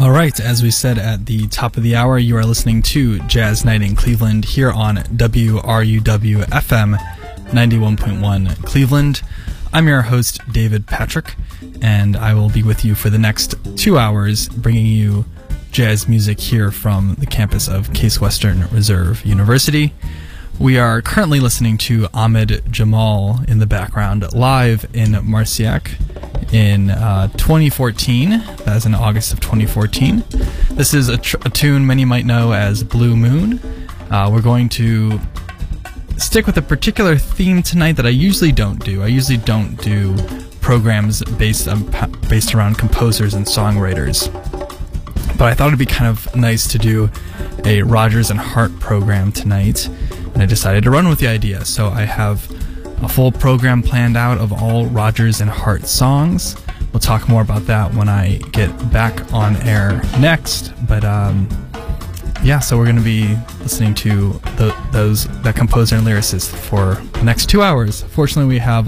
All right, as we said at the top of the hour, you are listening to Jazz Night in Cleveland here on WRUW FM 91.1 Cleveland. I'm your host, David Patrick, and I will be with you for the next 2 hours, bringing you jazz music here from the campus of Case Western Reserve University. We are currently listening to Ahmed Jamal in the background, live in Marciac in 2014. That is in August of 2014. This is a tune many might know as Blue Moon. We're going to stick with a particular theme tonight that I usually don't do. I usually don't do programs based around composers and songwriters. But I thought it'd be kind of nice to do a Rodgers and Hart program tonight, and I decided to run with the idea. So I have a full program planned out of all Rodgers and Hart songs. We'll talk more about that when I get back on air next. But so we're going to be listening to that composer and lyricist for the next 2 hours. Fortunately, we have